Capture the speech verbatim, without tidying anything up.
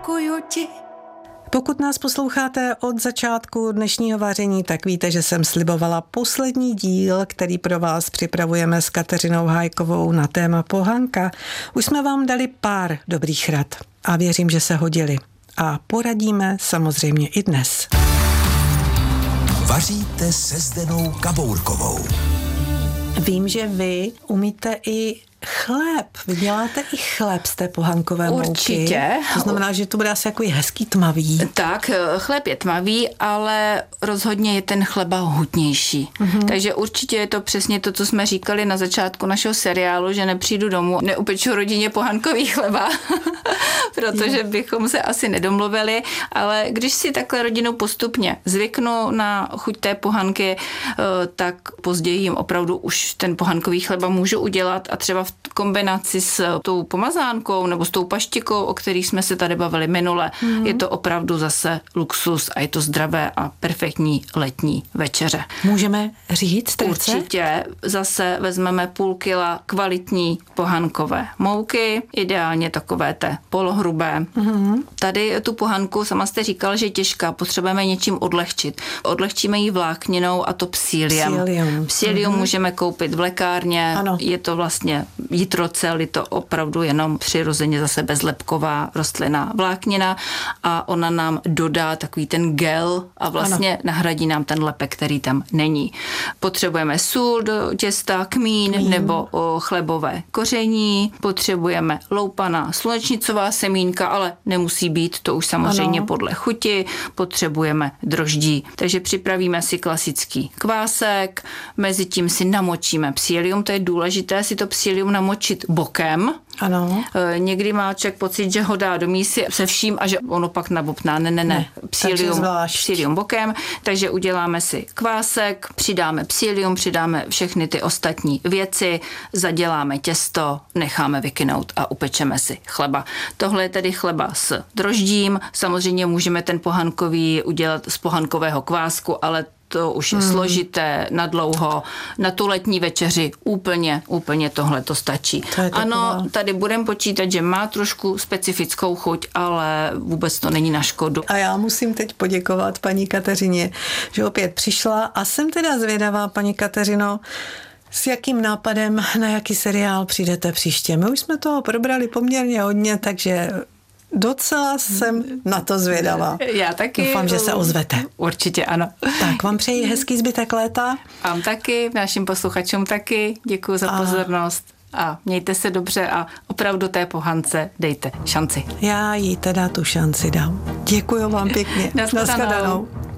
děkuju ti. Pokud nás posloucháte od začátku dnešního vaření, tak víte, že jsem slibovala poslední díl, který pro vás připravujeme s Kateřinou Hájkovou na téma pohanka. Už jsme vám dali pár dobrých rad a věřím, že se hodili. A poradíme samozřejmě i dnes. Vaříte se Zdenou Kabourkovou. Vím, že vy umíte i chléb. Vy děláte i chléb z té pohankové mouky. Určitě. To znamená, že to bude asi jako hezký tmavý. Tak, chléb je tmavý, ale rozhodně je ten chleba hutnější. Mm-hmm. Takže určitě je to přesně to, co jsme říkali na začátku našeho seriálu, že nepřijdu domů, neupeču rodině pohankový chleba, protože je. bychom se asi nedomluvili, ale když si takhle rodinou postupně zvyknu na chuť té pohanky, tak později jim opravdu už ten pohankový chleba můžu udělat a třeba v kombinaci s tou pomazánkou nebo s tou paštikou, o kterých jsme se tady bavili minule, mm. je to opravdu zase luxus a je to zdravé a perfektní letní večeře. Můžeme říct recept? Určitě. Zase vezmeme půl kila kvalitní pohankové mouky, ideálně takové té polohrubé. Mm. Tady tu pohanku, sama jste říkal, že je těžká, potřebujeme něčím odlehčit. Odlehčíme ji vlákninou a to psíliem. Psílium. Psílium mm. můžeme koupit v lékárně. Ano. Je to vlastně jitrocel, je to opravdu jenom přirozeně zase bezlepková rostlinná vláknina a ona nám dodá takový ten gel a vlastně ano. nahradí nám ten lepek, který tam není. Potřebujeme sůl do těsta, kmín, kmín. nebo o, chlebové koření, potřebujeme loupaná slunečnicová semínka, ale nemusí být, to už samozřejmě ano. podle chuti, potřebujeme droždí. Takže připravíme si klasický kvásek, mezi tím si namočíme psílium, to je důležité si to psílium namočit bokem. Ano. E, někdy má člověk pocit, že ho dá do mísy se vším a že ono pak nabobtná. Ne, ne, ne. ne Psílium, psílium bokem. Takže uděláme si kvásek, přidáme psílium, přidáme všechny ty ostatní věci, zaděláme těsto, necháme vykynout a upečeme si chleba. Tohle je tedy chleba s droždím. Samozřejmě můžeme ten pohankový udělat z pohankového kvásku, ale to už je hmm. složité, nadlouho, na tu letní večeři úplně, úplně tohle to stačí. To ano, tady budeme počítat, že má trošku specifickou chuť, ale vůbec to není na škodu. A já musím teď poděkovat paní Kateřině, že opět přišla a jsem teda zvědavá, paní Kateřino, s jakým nápadem, na jaký seriál přijdete příště. My už jsme toho probrali poměrně hodně, takže docela jsem na to zvědavá. Já taky. Doufám, že se ozvete. Určitě ano. Tak vám přeji hezký zbytek léta. Vám taky, našim posluchačům taky. Děkuji za a... pozornost a mějte se dobře a opravdu té pohance dejte šanci. Já jí teda tu šanci dám. Děkuji vám pěkně. Naschledanou.